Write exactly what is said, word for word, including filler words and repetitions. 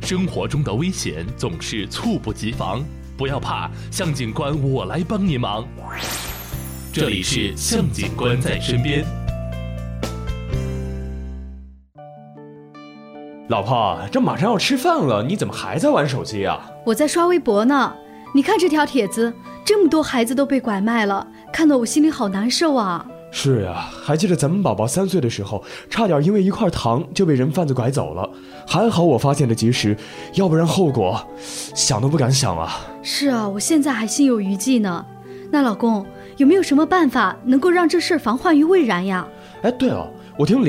生活中的危险总是猝不及防，不要怕，向警官我来帮你忙。这里是向警官在身边。 老婆，这马上要吃饭了，你怎么还在玩手机啊？ 我在刷微博呢。你看这条帖子，这么多孩子都被拐卖了，看得我心里好难受啊。 是啊，还记得咱们宝宝三岁的时候，差点因为一块糖就被人贩子拐走了，还好我发现的及时，要不然后果想都不敢想啊。 是啊，我现在还心有余悸呢。那老公，有没有什么办法能够让这事防患于未然呀？ 哎，对了，我听